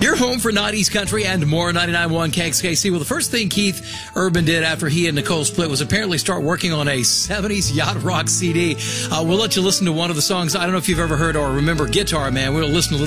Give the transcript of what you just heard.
Your home for 90s country and more. 99.1 KXKC. Well, the first thing Keith Urban did after he and Nicole split was apparently start working on a 70s yacht rock CD. We'll let you listen to one of the songs. I don't know if you've ever heard or remember Guitar Man. We'll listen to